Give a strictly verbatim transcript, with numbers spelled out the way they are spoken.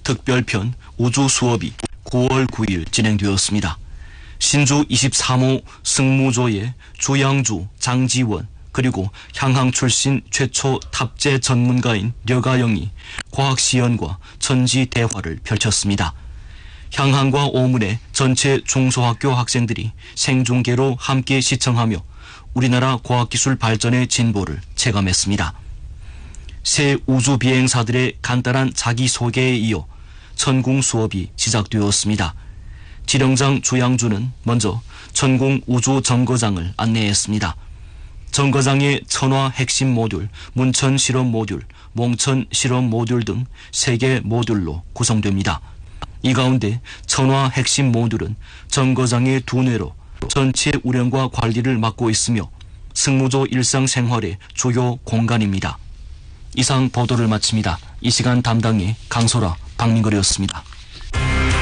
특별편 우주 수업이 구월 구일 진행되었습니다. 신주 이십삼 호 승무조의 주양주 장지원 그리고 향항 출신 최초 탑재 전문가인 려가영이 과학시연과 천지 대화를 펼쳤습니다. 향항과 오문의 전체 중소학교 학생들이 생중계로 함께 시청하며 우리나라 과학기술 발전의 진보를 체감했습니다. 새 우주비행사들의 간단한 자기소개에 이어 천궁 수업이 시작되었습니다. 지령장 주양주는 먼저 천궁 우주 정거장을 안내했습니다. 정거장의 천화 핵심 모듈, 문천 실험 모듈, 몽천 실험 모듈 등 세 개 모듈로 구성됩니다. 이 가운데 천화 핵심 모듈은 정거장의 두뇌로 전체 운영과 관리를 맡고 있으며 승무조 일상생활의 주요 공간입니다. 이상 보도를 마칩니다. 이 시간 담당의 강소라, 박민걸이었습니다.